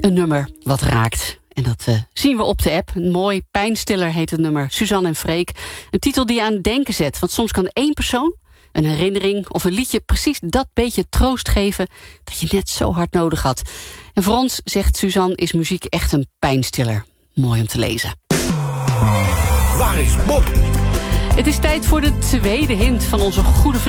Een nummer wat raakt. En dat zien we op de app. Een mooi pijnstiller heet het nummer. Suzanne en Freek. Een titel die aan het denken zet. Want soms kan één persoon, een herinnering of een liedje precies dat beetje troost geven dat je net zo hard nodig had. En voor ons, zegt Suzanne, is muziek echt een pijnstiller. Mooi om te lezen. Waar is Bob? Het is tijd voor de tweede hint van onze goede vriend